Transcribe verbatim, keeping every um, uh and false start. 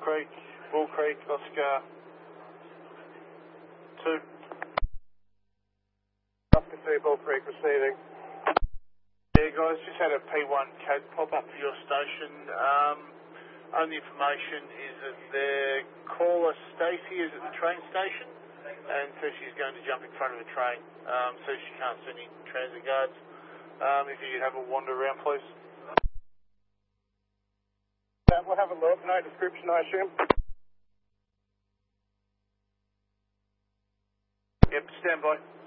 Creek, Bull Creek, Oscar two. Oscar two, Bull Creek receiving. Yeah, guys, just had a P one C A D pop up for your station. Um, only information is that their caller Stacey is at the train station and says she's going to jump in front of a train. Um, says she can't see any transit guards. Um, if you could have a wander around, please. Yeah, we'll have a look. No description, I assume. Yep, stand by.